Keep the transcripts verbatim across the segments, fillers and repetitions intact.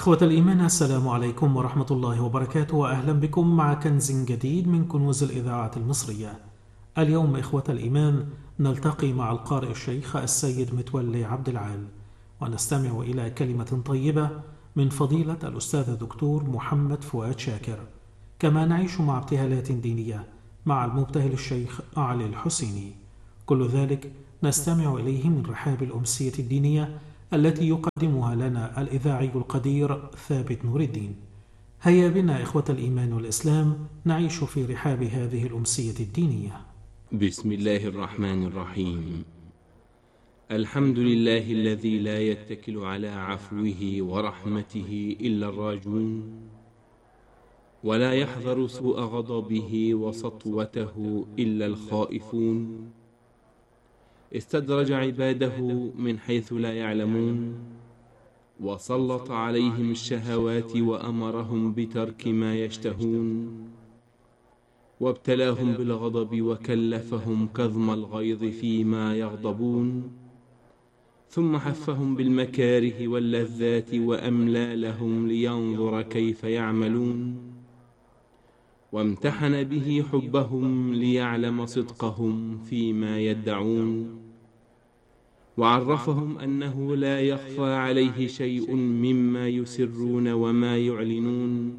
إخوة الإيمان، السلام عليكم ورحمة الله وبركاته، وأهلا بكم مع كنز جديد من كنوز الإذاعة المصرية. اليوم إخوة الإيمان نلتقي مع القارئ الشيخ السيد متولي عبد العال، ونستمع إلى كلمة طيبة من فضيلة الأستاذ الدكتور محمد فؤاد شاكر. كما نعيش مع ابتهالات دينية مع المبتهل الشيخ علي الحسيني. كل ذلك نستمع إليه من رحاب الأمسية الدينية التي يقدمها لنا الإذاعي القدير ثابت نور الدين. هيا بنا إخوة الإيمان والإسلام نعيش في رحاب هذه الأمسية الدينية. بسم الله الرحمن الرحيم. الحمد لله الذي لا يتكل على عفوه ورحمته إلا الراجون، ولا يحذر سوء غضبه وسطوته إلا الخائفون. استدرج عباده من حيث لا يعلمون، وسلط عليهم الشهوات وأمرهم بترك ما يشتهون، وابتلاهم بالغضب وكلفهم كظم الغيظ فيما يغضبون، ثم حفهم بالمكاره واللذات وأملى لهم لينظر كيف يعملون، وامتحن به حبهم ليعلم صدقهم فيما يدعون، وعرفهم أنه لا يخفى عليه شيء مما يسرون وما يعلنون،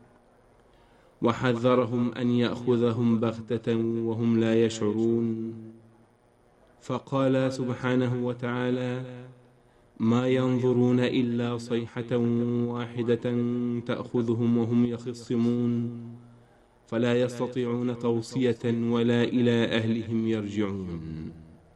وحذرهم أن يأخذهم بغتة وهم لا يشعرون. فقال سبحانه وتعالى: ما ينظرون إلا صيحة واحدة تأخذهم وهم يخصمون، فلا يستطيعون توصية ولا إلى أهلهم يرجعون.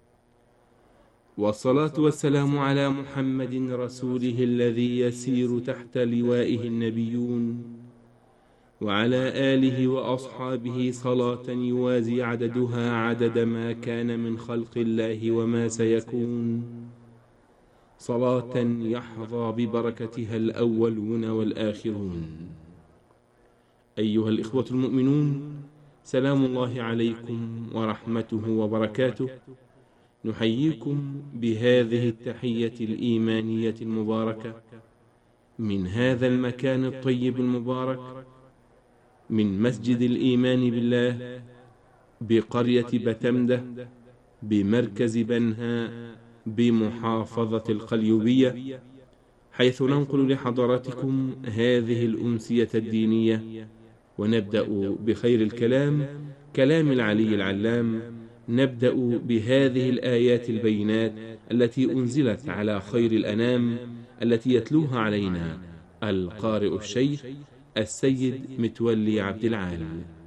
والصلاة والسلام على محمد رسوله الذي يسير تحت لوائه النبيون، وعلى آله وأصحابه صلاة يوازي عددها عدد ما كان من خلق الله وما سيكون، صلاة يحظى ببركتها الأولون والآخرون. أيها الإخوة المؤمنون، سلام الله عليكم ورحمته وبركاته. نحييكم بهذه التحية الإيمانية المباركة من هذا المكان الطيب المبارك، من مسجد الإيمان بالله بقرية بتمدة بمركز بنها بمحافظة القليوبية، حيث ننقل لحضراتكم هذه الأمسية الدينية، ونبدأ بخير الكلام كلام العلي العلام. نبدأ بهذه الآيات البينات التي أنزلت على خير الأنام، التي يتلوها علينا القارئ الشيخ السيد متولي عبد العال.